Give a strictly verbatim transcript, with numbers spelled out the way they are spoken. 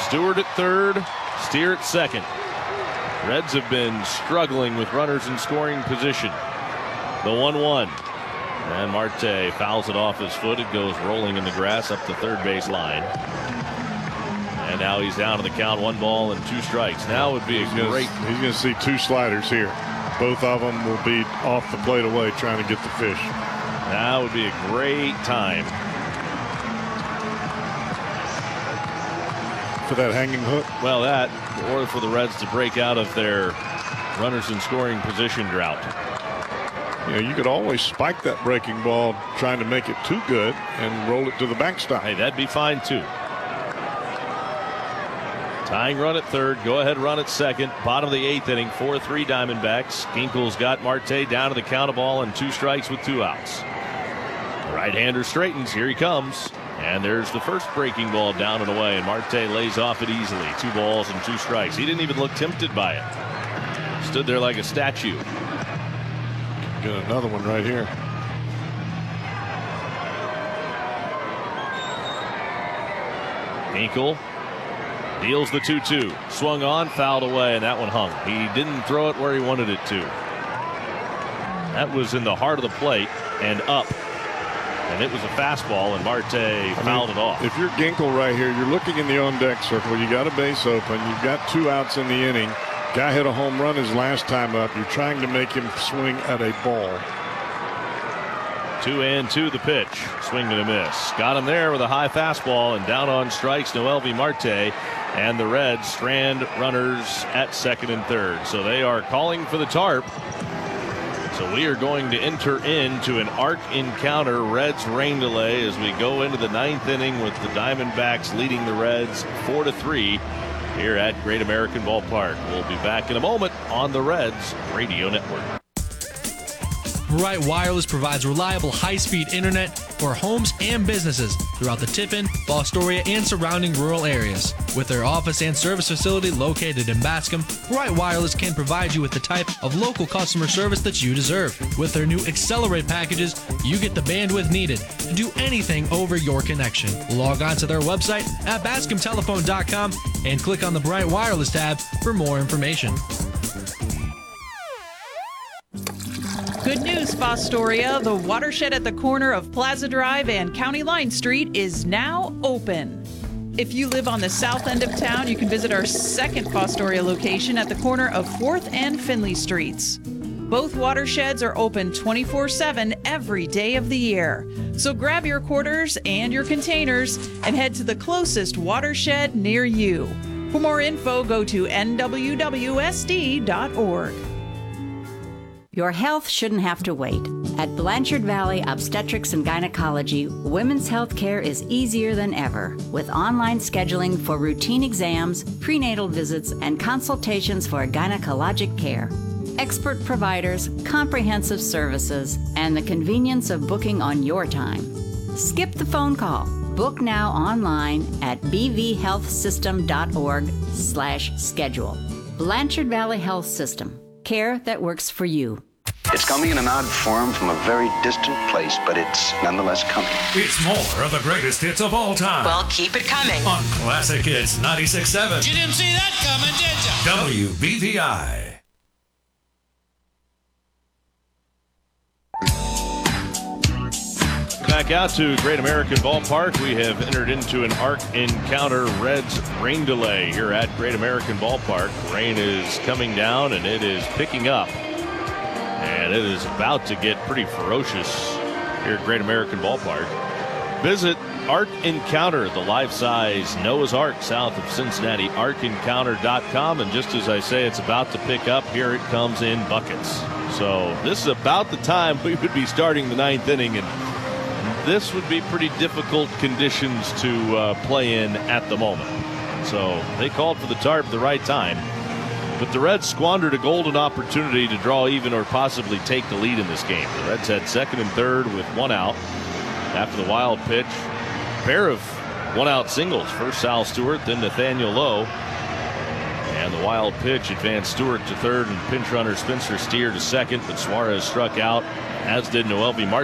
Stewart at third, Steer at second. Reds have been struggling with runners in scoring position. The one one. And Marte fouls it off his foot. It goes rolling in the grass up the third base line. And now he's down to the count, one ball and two strikes. Now would be a he's great. Gonna, he's going to see two sliders here. Both of them will be off the plate away trying to get the fish. Now would be a great time for that hanging hook. Well, that or for the Reds to break out of their runners in scoring position drought. You know, you could always spike that breaking ball trying to make it too good and roll it to the backstop. Hey, that'd be fine too. Tying run at third, go ahead run at second. Bottom of the eighth inning, four three Diamondbacks. Ginkel's got Marte down to the count, of ball and two strikes with two outs. Right-hander straightens, here he comes. And there's the first breaking ball down and away, and Marte lays off it easily. Two balls and two strikes. He didn't even look tempted by it. Stood there like a statue. Get another one right here. Ginkel deals the two two. Swung on, fouled away, and that one hung. He didn't throw it where he wanted it to. That was in the heart of the plate and up. And it was a fastball, and Marte fouled I mean, it off. If you're Ginkel right here, you're looking in the on-deck circle. You got a base open. You've got two outs in the inning. Guy hit a home run his last time up. You're trying to make him swing at a ball. Two and two the pitch. Swing and a miss. Got him there with a high fastball, and down on strikes, Noelvi Marte. And the Reds strand runners at second and third. So they are calling for the tarp. So we are going to enter into an arc encounter, Reds rain delay, as we go into the ninth inning with the Diamondbacks leading the Reds four to three here at Great American Ballpark. We'll be back in a moment on the Reds Radio Network. Bright Wireless provides reliable high-speed internet for homes and businesses throughout the Tiffin, Fostoria, and surrounding rural areas. With their office and service facility located in Bascom, Bright Wireless can provide you with the type of local customer service that you deserve. With their new Accelerate packages, you get the bandwidth needed to do anything over your connection. Log on to their website at bascom telephone dot com and click on the Bright Wireless tab for more information. Good news, Fostoria. The watershed at the corner of Plaza Drive and County Line Street is now open. If you live on the south end of town, you can visit our second Fostoria location at the corner of fourth and Finley Streets. Both watersheds are open twenty-four seven every day of the year. So grab your quarters and your containers and head to the closest watershed near you. For more info, go to N W W S D dot org. Your health shouldn't have to wait. At Blanchard Valley Obstetrics and Gynecology, women's health care is easier than ever, with online scheduling for routine exams, prenatal visits, and consultations for gynecologic care. Expert providers, comprehensive services, and the convenience of booking on your time. Skip the phone call. Book now online at b v health system dot org slash schedule. Blanchard Valley Health System. Care that works for you. It's coming in an odd form from a very distant place, but it's nonetheless coming. It's more of the greatest hits of all time. Well, keep it coming. On Classic Hits ninety-six point seven. You didn't see that coming, did you? W B V I. Back out to Great American Ballpark. We have entered into an arc encounter, Reds rain delay here at Great American Ballpark. Rain is coming down and it is picking up. And it is about to get pretty ferocious here at Great American Ballpark. Visit Arc Encounter, the life-size Noah's Ark south of Cincinnati, arc encounter dot com. And just as I say it's about to pick up, here it comes in buckets. So this is about the time we would be starting the ninth inning, and this would be pretty difficult conditions to uh, play in at the moment. So they called for the tarp at the right time. But the Reds squandered a golden opportunity to draw even or possibly take the lead in this game. The Reds had second and third with one out after the wild pitch. A pair of one-out singles. First Sal Stewart, then Nathaniel Lowe. And the wild pitch advanced Stewart to third and pinch runner Spencer Steer to second. But Suarez struck out, as did Noelvi Marte.